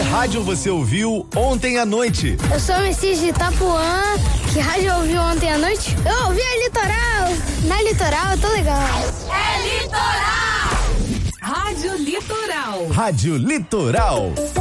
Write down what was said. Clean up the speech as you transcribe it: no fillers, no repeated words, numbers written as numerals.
rádio você ouviu ontem à noite? Eu sou o Messias de Itapuã. Que rádio ouviu ontem à noite? Eu ouvi a Litoral. Na Litoral, eu tô legal. É Litoral! Rádio Litoral. Rádio Litoral.